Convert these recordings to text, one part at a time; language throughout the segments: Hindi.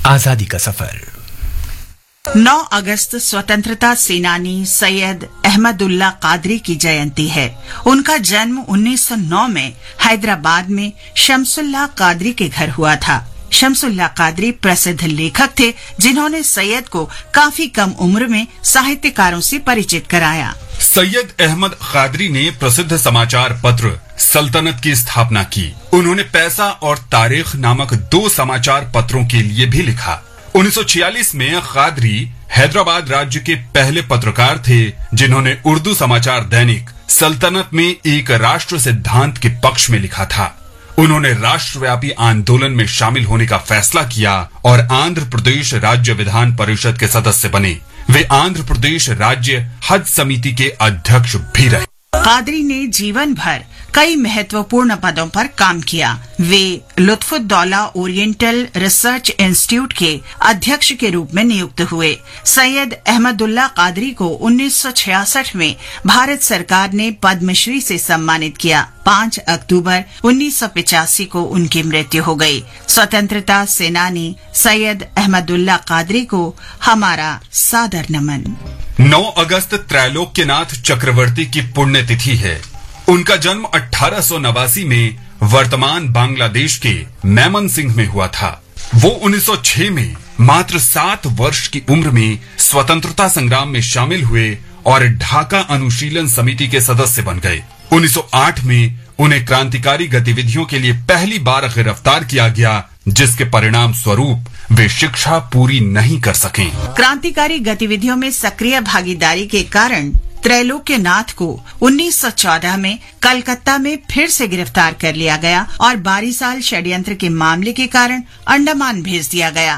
आजादी का सफर। 9 अगस्त स्वतंत्रता सेनानी सैयद अहमदुल्ला कादरी की जयंती है। उनका जन्म 1909 में हैदराबाद में शमसुल्लाह कादरी के घर हुआ था। शमसुल्लाह कादरी प्रसिद्ध लेखक थे जिन्होंने सैयद को काफी कम उम्र में साहित्यकारों से परिचित कराया। सैयद अहमद कादरी ने प्रसिद्ध समाचार पत्र सल्तनत की स्थापना की। उन्होंने पैसा और तारीख नामक 2 समाचार पत्रों के लिए भी लिखा। 1946 में कादरी हैदराबाद राज्य के पहले पत्रकार थे जिन्होंने उर्दू समाचार दैनिक सल्तनत में एक राष्ट्र सिद्धांत के पक्ष में लिखा था। उन्होंने राष्ट्रव्यापी आंदोलन में शामिल होने का फैसला किया और आंध्र प्रदेश राज्य विधान परिषद के सदस्य बने। वे आंध्र प्रदेश राज्य हज समिति के अध्यक्ष भी रहे। कादरी ने जीवन भर कई महत्वपूर्ण पदों पर काम किया। वे लुत्फुद्दौला ओरिएंटल रिसर्च इंस्टीट्यूट के अध्यक्ष के रूप में नियुक्त हुए। सैयद अहमदुल्ला कादरी को 1966 में भारत सरकार ने पद्मश्री से सम्मानित किया। 5 अक्टूबर 1985 को उनकी मृत्यु हो गई। स्वतंत्रता सेनानी सैयद अहमदुल्ला कादरी को हमारा सादर नमन। 9 अगस्त त्रैलोक्यनाथ चक्रवर्ती की पुण्यतिथि है। उनका जन्म 1889 में वर्तमान बांग्लादेश के मैमन सिंह में हुआ था। वो 1906 में मात्र 7 वर्ष की उम्र में स्वतंत्रता संग्राम में शामिल हुए और ढाका अनुशीलन समिति के सदस्य बन गए। 1908 में उन्हें क्रांतिकारी गतिविधियों के लिए पहली बार गिरफ्तार किया गया, जिसके परिणाम स्वरूप वे शिक्षा पूरी नहीं कर सके। क्रांतिकारी गतिविधियों में सक्रिय भागीदारी के कारण त्रैलोक्यनाथ को 1914 में कलकत्ता में फिर से गिरफ्तार कर लिया गया और 12 साल षड्यंत्र के मामले के कारण अंडमान भेज दिया गया।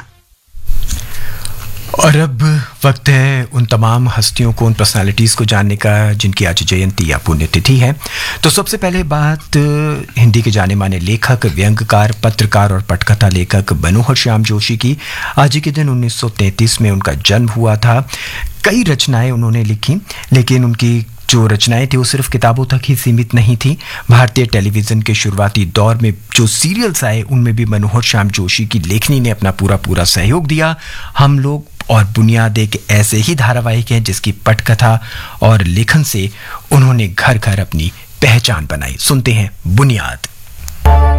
और अब वक्त है उन तमाम हस्तियों को, उन पर्सनालिटीज़ को जानने का जिनकी आज जयंती या पुण्यतिथि है। तो सबसे पहले बात हिंदी के जाने माने लेखक, व्यंग्यकार, पत्रकार और पटकथा लेखक मनोहर श्याम जोशी की। आज ही के दिन 1933 में उनका जन्म हुआ था। कई रचनाएं उन्होंने लिखी, लेकिन उनकी जो रचनाएं थी वो सिर्फ किताबों तक ही सीमित नहीं थी। भारतीय टेलीविज़न के शुरुआती दौर में जो सीरियल्स आए उनमें भी मनोहर श्याम जोशी की लेखनी ने अपना पूरा सहयोग दिया। हम लोग और बुनियाद एक ऐसे ही धारावाहिक हैं जिसकी पटकथा और लेखन से उन्होंने घर घर अपनी पहचान बनाई। सुनते हैं बुनियाद।